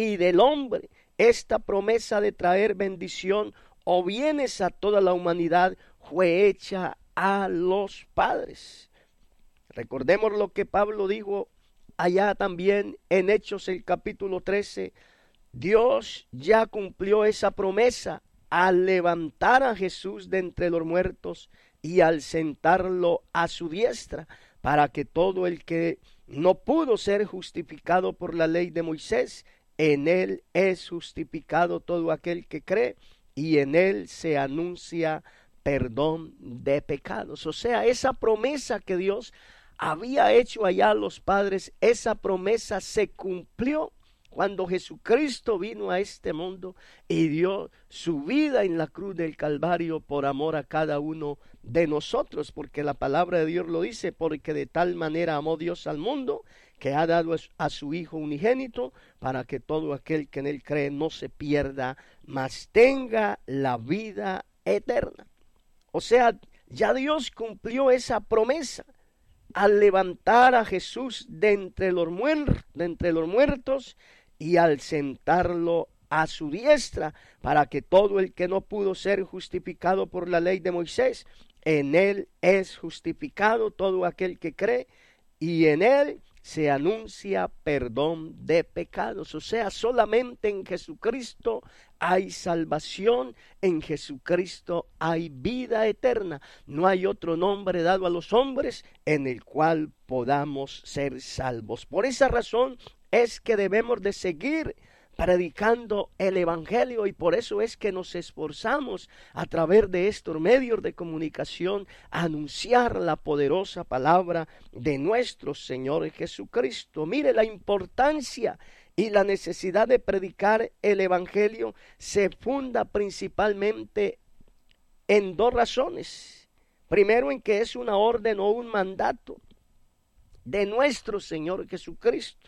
y del hombre, esta promesa de traer bendición o bienes a toda la humanidad fue hecha a los padres. Recordemos lo que Pablo dijo allá también en Hechos el capítulo 13. Dios ya cumplió esa promesa al levantar a Jesús de entre los muertos y al sentarlo a su diestra, para que todo el que no pudo ser justificado por la ley de Moisés, en él es justificado todo aquel que cree, y en él se anuncia perdón de pecados. O sea, esa promesa que Dios había hecho allá a los padres, esa promesa se cumplió cuando Jesucristo vino a este mundo y dio su vida en la cruz del Calvario por amor a cada uno de nosotros, porque la palabra de Dios lo dice, porque de tal manera amó Dios al mundo, que ha dado a su Hijo unigénito, para que todo aquel que en él cree no se pierda, mas tenga la vida eterna. O sea, ya Dios cumplió esa promesa al levantar a Jesús de entre los muertos y al sentarlo a su diestra, para que todo el que no pudo ser justificado por la ley de Moisés, en él es justificado todo aquel que cree, y en él se anuncia perdón de pecados. O sea, solamente en Jesucristo hay salvación, en Jesucristo hay vida eterna. No hay otro nombre dado a los hombres en el cual podamos ser salvos. Por esa razón es que debemos de seguir predicando el evangelio, y por eso es que nos esforzamos a través de estos medios de comunicación a anunciar la poderosa palabra de nuestro Señor Jesucristo. Mire, la importancia y la necesidad de predicar el evangelio se funda principalmente en dos razones. Primero, en que es una orden o un mandato de nuestro Señor Jesucristo.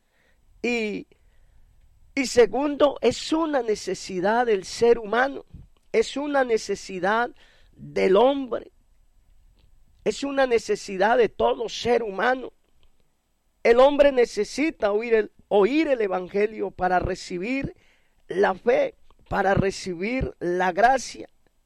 Y segundo, es una necesidad del ser humano, es una necesidad del hombre, es una necesidad de todo ser humano. El hombre necesita oír el evangelio para recibir la fe, para recibir la gracia.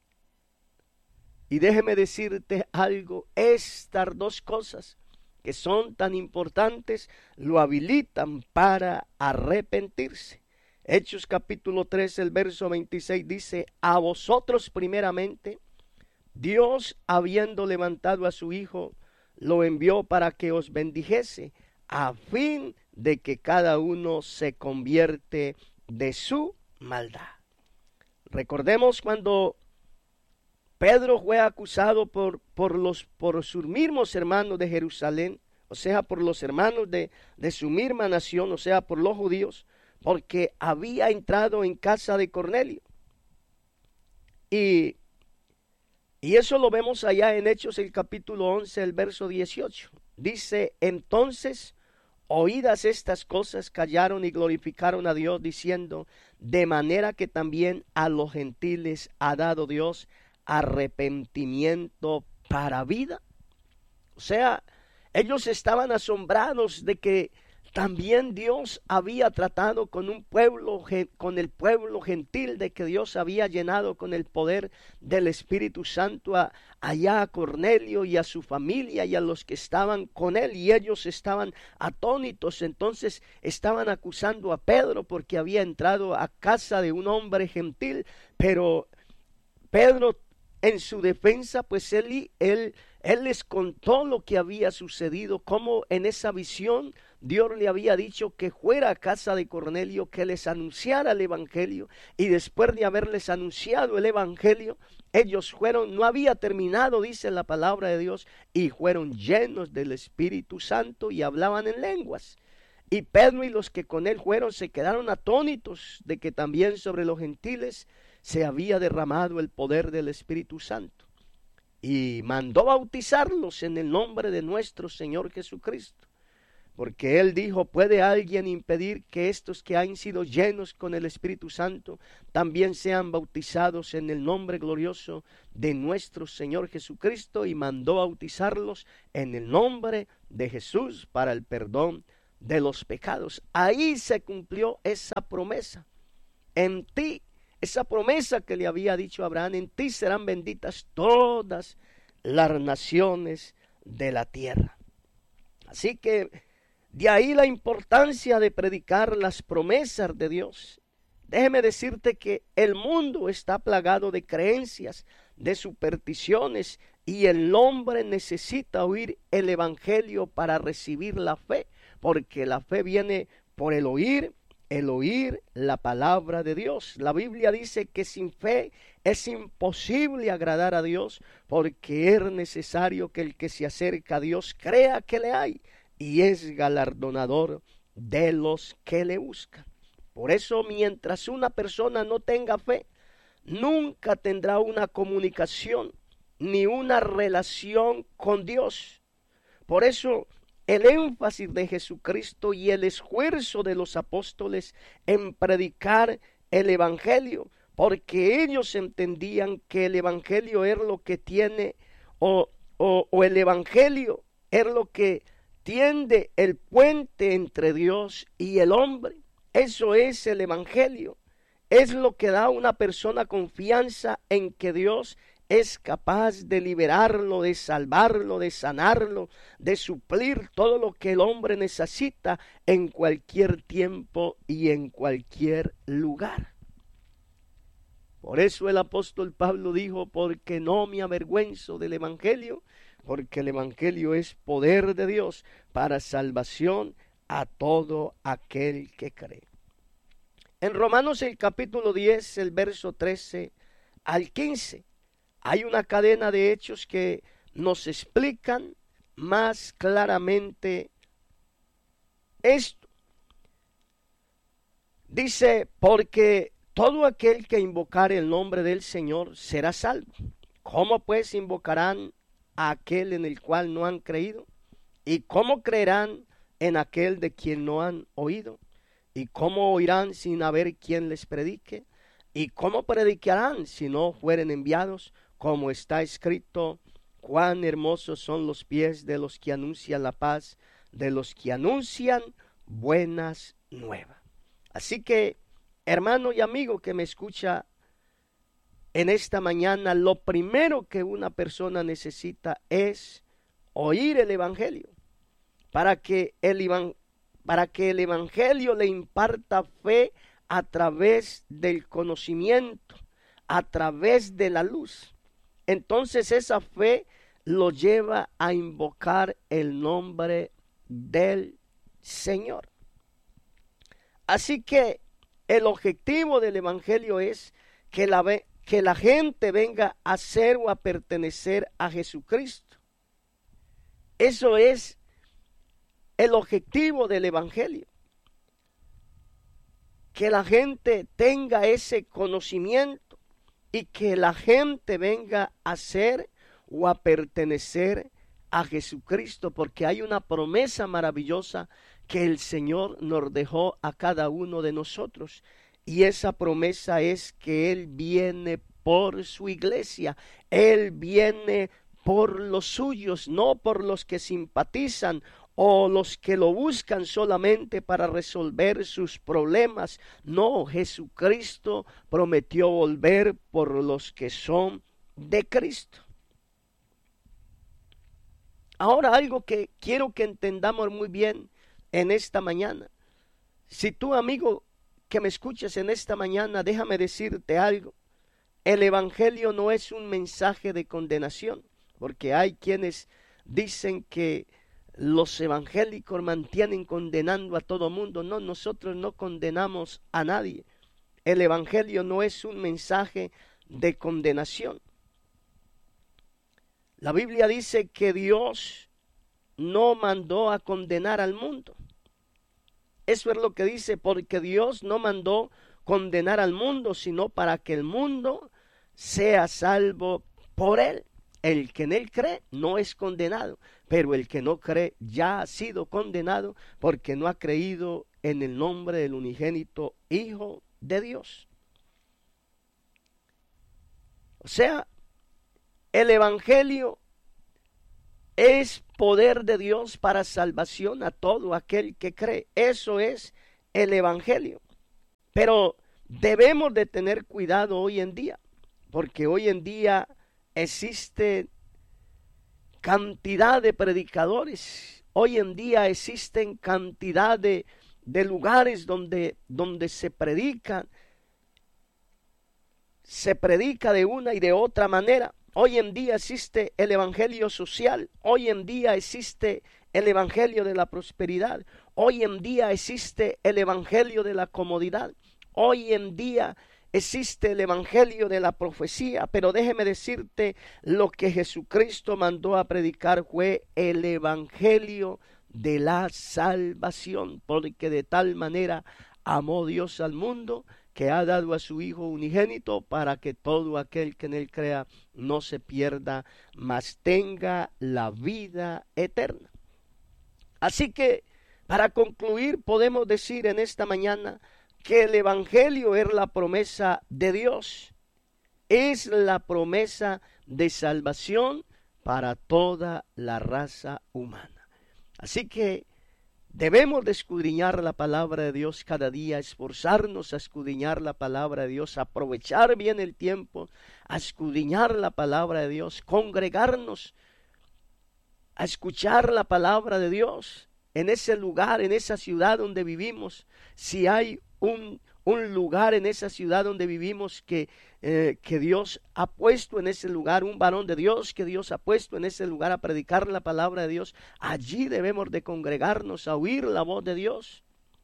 Y déjeme decirte algo, estas dos cosas que son tan importantes, lo habilitan para arrepentirse. Hechos capítulo 3, el verso 26 dice: a vosotros primeramente, Dios, habiendo levantado a su Hijo, lo envió para que os bendijese, a fin de que cada uno se convierte de su maldad. Recordemos cuando Pedro fue acusado por sus mismos hermanos de Jerusalén, o sea, por los hermanos de su misma nación, o sea, por los judíos, porque había entrado en casa de Cornelio. Y eso lo vemos allá en Hechos el capítulo 11, el verso 18. Dice: entonces, oídas estas cosas, callaron y glorificaron a Dios, diciendo: de manera que también a los gentiles ha dado Dios arrepentimiento para vida. O sea, ellos estaban asombrados de que también Dios había tratado con el pueblo gentil, de que Dios había llenado con el poder del Espíritu Santo allá a Cornelio y a su familia y a los que estaban con él, y ellos estaban atónitos. Entonces estaban acusando a Pedro porque había entrado a casa de un hombre gentil, pero Pedro, en su defensa, pues él les contó lo que había sucedido, cómo en esa visión Dios le había dicho que fuera a casa de Cornelio, que les anunciara el evangelio, y después de haberles anunciado el evangelio, ellos no había terminado, dice la palabra de Dios, y fueron llenos del Espíritu Santo y hablaban en lenguas. Y Pedro y los que con él fueron se quedaron atónitos de que también sobre los gentiles se había derramado el poder del Espíritu Santo, y mandó bautizarlos en el nombre de nuestro Señor Jesucristo, porque él dijo: ¿puede alguien impedir que estos que han sido llenos con el Espíritu Santo también sean bautizados en el nombre glorioso de nuestro Señor Jesucristo? Y mandó bautizarlos en el nombre de Jesús para el perdón de los pecados. Ahí se cumplió esa promesa. En ti, esa promesa que le había dicho a Abraham, en ti serán benditas todas las naciones de la tierra. Así que de ahí la importancia de predicar las promesas de Dios. Déjeme decirte que el mundo está plagado de creencias, de supersticiones, y el hombre necesita oír el evangelio para recibir la fe, porque la fe viene por el oír la palabra de Dios. La Biblia dice que sin fe es imposible agradar a Dios, porque es necesario que el que se acerca a Dios crea que le hay y es galardonador de los que le buscan. Por eso, mientras una persona no tenga fe, nunca tendrá una comunicación ni una relación con Dios. Por eso el énfasis de Jesucristo y el esfuerzo de los apóstoles en predicar el evangelio, porque ellos entendían que el evangelio es lo que tiene, o el evangelio es lo que tiende el puente entre Dios y el hombre. Eso es el evangelio. Es lo que da a una persona confianza en que Dios es capaz de liberarlo, de salvarlo, de sanarlo, de suplir todo lo que el hombre necesita en cualquier tiempo y en cualquier lugar. Por eso el apóstol Pablo dijo, porque no me avergüenzo del evangelio, porque el evangelio es poder de Dios para salvación a todo aquel que cree. En Romanos el capítulo 10, el verso 13 al 15, hay una cadena de hechos que nos explican más claramente esto. Dice, porque todo aquel que invocare el nombre del Señor será salvo. ¿Cómo pues invocarán a aquel en el cual no han creído? ¿Y cómo creerán en aquel de quien no han oído? ¿Y cómo oirán sin haber quien les predique? ¿Y cómo predicarán si no fueren enviados? Como está escrito, cuán hermosos son los pies de los que anuncian la paz, de los que anuncian buenas nuevas. Así que, hermano y amigo que me escucha en esta mañana, lo primero que una persona necesita es oír el evangelio, para que el evangelio le imparta fe a través del conocimiento, a través de la luz. Entonces esa fe lo lleva a invocar el nombre del Señor. Así que el objetivo del evangelio es que la gente venga a ser o a pertenecer a Jesucristo. Eso es el objetivo del evangelio. Que la gente tenga ese conocimiento y que la gente venga a ser o a pertenecer a Jesucristo, porque hay una promesa maravillosa que el Señor nos dejó a cada uno de nosotros, y esa promesa es que Él viene por su iglesia, Él viene por los suyos, no por los que simpatizan o los que lo buscan solamente para resolver sus problemas. No, Jesucristo prometió volver por los que son de Cristo. Ahora, algo que quiero que entendamos muy bien en esta mañana. Si tú, amigo que me escuchas en esta mañana, déjame decirte algo. El evangelio no es un mensaje de condenación, porque hay quienes dicen que los evangélicos mantienen condenando a todo mundo. No, nosotros no condenamos a nadie. El evangelio no es un mensaje de condenación. La Biblia dice que Dios no mandó a condenar al mundo. Eso es lo que dice, porque Dios no mandó condenar al mundo, sino para que el mundo sea salvo por él. El que en él cree no es condenado, pero el que no cree ya ha sido condenado porque no ha creído en el nombre del unigénito Hijo de Dios. O sea, el evangelio es poder de Dios para salvación a todo aquel que cree. Eso es el Evangelio. Pero debemos de tener cuidado hoy en día, porque hoy en día existe cantidad de predicadores. Hoy en día existen cantidad de lugares donde se predica de una y de otra manera. Hoy en día existe el evangelio social. Hoy en día existe el evangelio de la prosperidad. Hoy en día existe el evangelio de la comodidad. Hoy en día existe el evangelio de la profecía. Pero déjeme decirte, lo que Jesucristo mandó a predicar fue el evangelio de la salvación, porque de tal manera amó Dios al mundo, que ha dado a su Hijo unigénito, para que todo aquel que en él crea no se pierda, mas tenga la vida eterna. Así que, para concluir, podemos decir en esta mañana que el evangelio es la promesa de Dios, es la promesa de salvación para toda la raza humana. Así que debemos de escudriñar la palabra de Dios cada día, esforzarnos a escudriñar la palabra de Dios, aprovechar bien el tiempo, a escudriñar la palabra de Dios, congregarnos a escuchar la palabra de Dios en ese lugar, en esa ciudad donde vivimos. Si hay un lugar en esa ciudad donde vivimos que Dios ha puesto en ese lugar, un varón de Dios que Dios ha puesto en ese lugar a predicar la palabra de Dios, allí debemos de congregarnos a oír la voz de Dios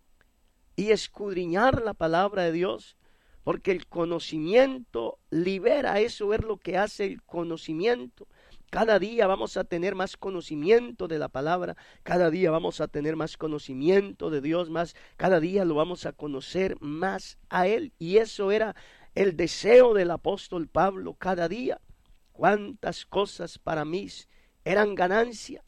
y escudriñar la palabra de Dios, porque el conocimiento libera. Eso es lo que hace el conocimiento. Cada día vamos a tener más conocimiento de la palabra, cada día vamos a tener más conocimiento de Dios, cada día lo vamos a conocer más a Él. Y eso era el deseo del apóstol Pablo cada día. Cuántas cosas para mí eran ganancia,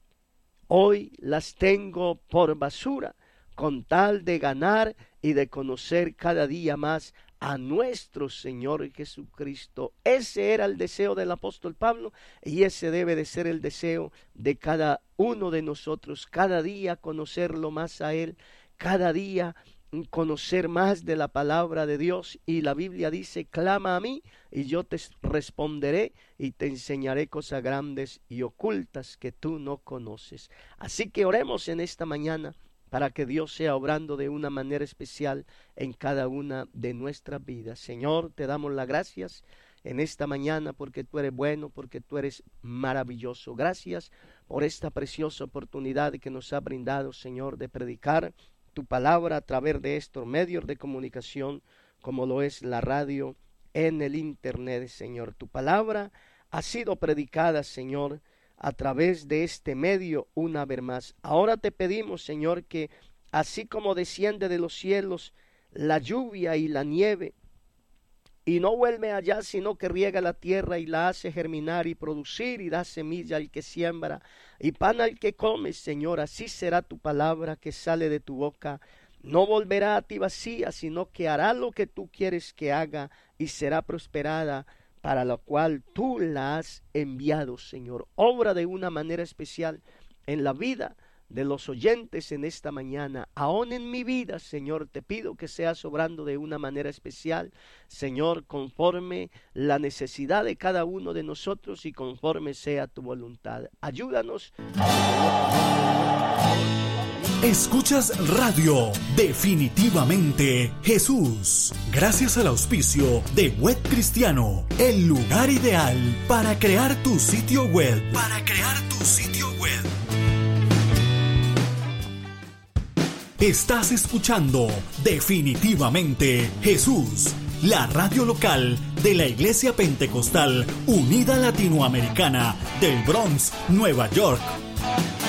hoy las tengo por basura, con tal de ganar y de conocer cada día más a nuestro Señor Jesucristo. Ese era el deseo del apóstol Pablo, y ese debe de ser el deseo de cada uno de nosotros. Cada día conocerlo más a Él, cada día conocer más de la palabra de Dios. Y la Biblia dice: clama a mí y yo te responderé y te enseñaré cosas grandes y ocultas que tú no conoces. Así que oremos en esta mañana para que Dios sea obrando de una manera especial en cada una de nuestras vidas. Señor, te damos las gracias en esta mañana porque tú eres bueno, porque tú eres maravilloso. Gracias por esta preciosa oportunidad que nos ha brindado, Señor, de predicar tu palabra a través de estos medios de comunicación, como lo es la radio, en el internet, Señor. Tu palabra ha sido predicada, Señor, a través de este medio una vez más. Ahora te pedimos, Señor, que así como desciende de los cielos la lluvia y la nieve, y no vuelve allá, sino que riega la tierra y la hace germinar y producir y da semilla al que siembra y pan al que come, Señor, así será tu palabra que sale de tu boca. No volverá a ti vacía, sino que hará lo que tú quieres que haga y será prosperada, para lo cual tú la has enviado, Señor. Obra de una manera especial en la vida de los oyentes en esta mañana, aún en mi vida, Señor. Te pido que seas obrando de una manera especial, Señor, conforme la necesidad de cada uno de nosotros y conforme sea tu voluntad. Ayúdanos. Escuchas Radio Definitivamente Jesús, gracias al auspicio de Web Cristiano, el lugar ideal para crear tu sitio web. Estás escuchando Definitivamente Jesús, la radio local de la Iglesia Pentecostal Unida Latinoamericana del Bronx, Nueva York.